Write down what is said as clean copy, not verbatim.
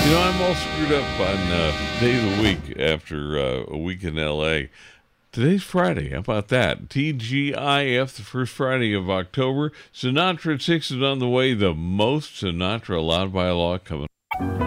I'm all screwed up on day of the week after a week in L.A. Today's Friday. How about that? TGIF, the first Friday of October. Sinatra at 6 is on the way. The most Sinatra allowed by law coming.